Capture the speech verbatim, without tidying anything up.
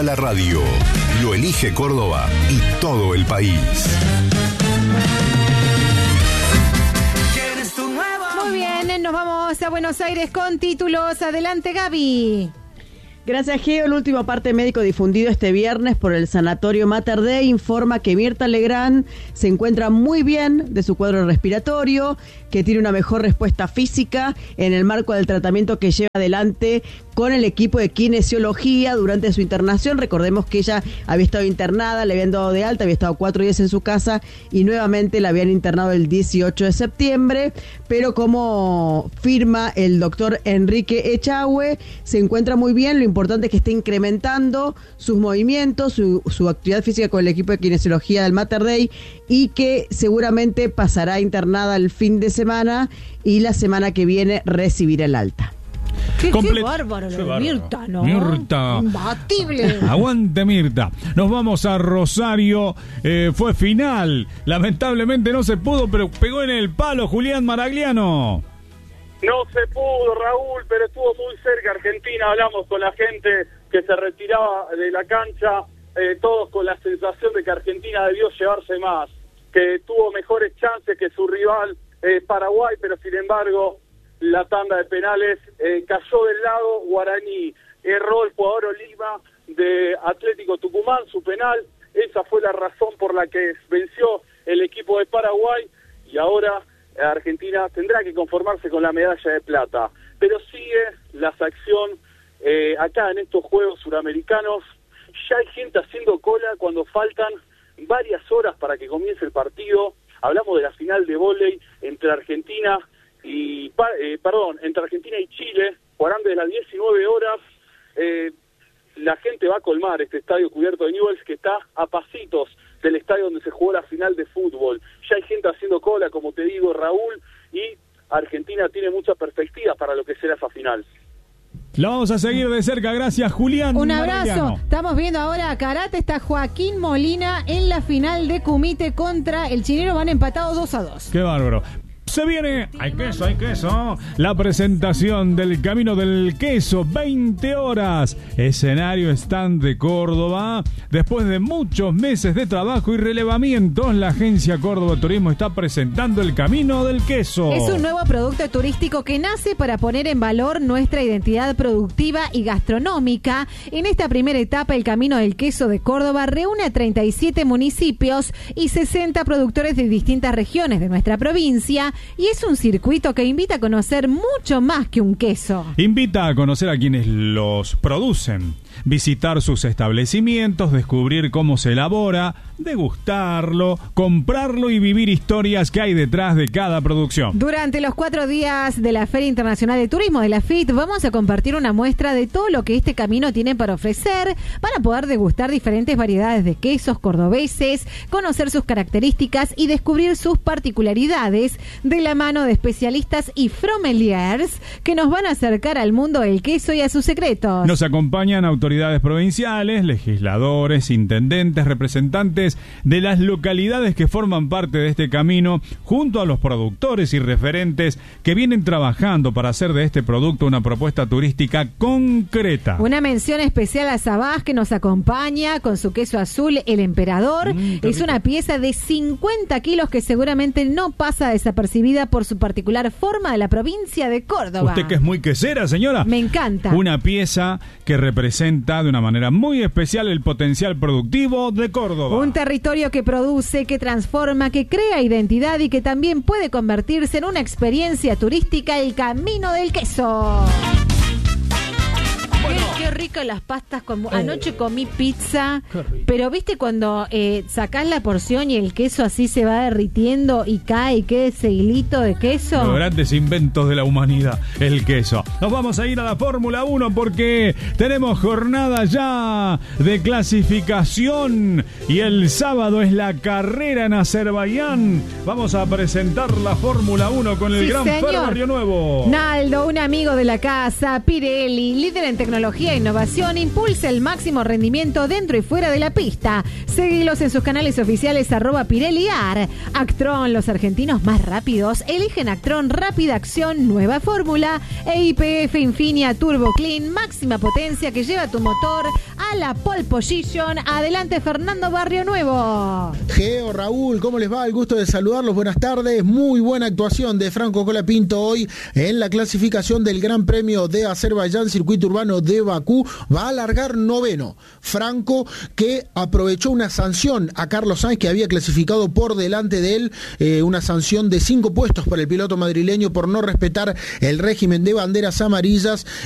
toda la radio. Lo elige Córdoba y todo el país. Muy bien, nos vamos a Buenos Aires con títulos. Adelante, Gaby. Gracias, Geo. El último parte médico difundido este viernes por el Sanatorio Mater Dei informa que Mirta Legrand se encuentra muy bien de su cuadro respiratorio, que tiene una mejor respuesta física en el marco del tratamiento que lleva adelante con el equipo de kinesiología durante su internación. Recordemos que ella había estado internada, le habían dado de alta, había estado cuatro días en su casa y nuevamente la habían internado el dieciocho de septiembre, pero como firma el doctor Enrique Echagüe, se encuentra muy bien. Lo importante es que esté incrementando sus movimientos, su, su actividad física con el equipo de kinesiología del Mater Dei y que seguramente pasará internada el fin de semana y la semana que viene recibirá el alta. Qué, Comple- qué bárbaro lo Qué de bárbaro. Mirta, ¿no? Mirta. Imbatible. Aguante Mirta. Nos vamos a Rosario. Eh, fue final. Lamentablemente no se pudo, pero pegó en el palo Julián Maragliano. No se pudo, Raúl, pero estuvo muy cerca Argentina. Hablamos con la gente que se retiraba de la cancha, eh, todos con la sensación de que Argentina debió llevarse más, que tuvo mejores chances que su rival eh, Paraguay, pero sin embargo la tanda de penales eh, cayó del lado guaraní. Erró el jugador Oliva de Atlético Tucumán su penal. Esa fue la razón por la que venció el equipo de Paraguay y ahora Argentina tendrá que conformarse con la medalla de plata, pero sigue la sección eh, acá en estos Juegos Suramericanos. Ya hay gente haciendo cola cuando faltan varias horas para que comience el partido. Hablamos de la final de vóley entre Argentina y eh, perdón, entre Argentina y Chile. Jugarán desde las diecinueve horas. Eh, la gente va a colmar este estadio cubierto de Newell's, que está a pasitos del estadio donde se jugó la final de fútbol. Ya hay gente haciendo cola, como te digo, Raúl, y Argentina tiene muchas perspectivas para lo que será esa final. La vamos a seguir de cerca, gracias Julián. Un abrazo. Maragliano. Estamos viendo ahora a karate, está Joaquín Molina en la final de Kumite contra el chileno, van empatados dos a dos. Qué bárbaro. Se viene, hay queso, hay queso, la presentación del Camino del Queso, veinte horas, escenario stand de Córdoba. Después de muchos meses de trabajo y relevamientos, la agencia Córdoba Turismo está presentando el Camino del Queso. Es un nuevo producto turístico que nace para poner en valor nuestra identidad productiva y gastronómica. En esta primera etapa, el Camino del Queso de Córdoba reúne a treinta y siete municipios y sesenta productores de distintas regiones de nuestra provincia. Y es un circuito que invita a conocer mucho más que un queso. Invita a conocer a quienes los producen, visitar sus establecimientos, descubrir cómo se elabora, degustarlo, comprarlo y vivir historias que hay detrás de cada producción. Durante los cuatro días de la Feria Internacional de Turismo de la F I T vamos a compartir una muestra de todo lo que este camino tiene para ofrecer, para poder degustar diferentes variedades de quesos cordobeses, conocer sus características y descubrir sus particularidades de la mano de especialistas y sommeliers que nos van a acercar al mundo del queso y a sus secretos. Nos acompañan autoridades provinciales, legisladores, intendentes, representantes de las localidades que forman parte de este camino, junto a los productores y referentes que vienen trabajando para hacer de este producto una propuesta turística concreta. Una mención especial a Sabás, que nos acompaña con su queso azul, el Emperador. Mm, es una pieza de cincuenta kilos que seguramente no pasa desapercibida por su particular forma de la provincia de Córdoba. Usted que es muy quesera, señora. Me encanta. Una pieza que representa de una manera muy especial el potencial productivo de Córdoba. Un territorio que produce, que transforma, que crea identidad y que también puede convertirse en una experiencia turística, el Camino del Queso. Bueno. Qué, qué rico las pastas. Con... Anoche comí pizza, pero viste cuando eh, sacás la porción y el queso así se va derritiendo y cae y queda ese hilito de queso. Los grandes inventos de la humanidad, el queso. Nos vamos a ir a la Fórmula uno porque tenemos jornada ya de clasificación y el sábado es la carrera en Azerbaiyán. Vamos a presentar la Fórmula uno con el Sí, Gran señor. Ferro Río Nuevo. Naldo, un amigo de la casa, Pirelli, líder en tecnología e innovación, impulsa el máximo rendimiento dentro y fuera de la pista. Seguilos en sus canales oficiales arroba PirelliAr. Actron, los argentinos más rápidos, eligen Actron Rápida Acción, nueva fórmula. E I P F Infinia Turbo Clean, máxima potencia que lleva tu motor a la pole position. Adelante, Fernando Barrio Nuevo. Geo, Raúl, ¿cómo les va? El gusto de saludarlos. Buenas tardes. Muy buena actuación de Franco Colapinto hoy en la clasificación del Gran Premio de Azerbaiyán, circuito urbano de Bakú. Va a largar noveno. Franco, que aprovechó una sanción a Carlos Sainz, que había clasificado por delante de él, eh, una sanción de cinco puestos para el piloto madrileño por no respetar el régimen de banderas amarillas.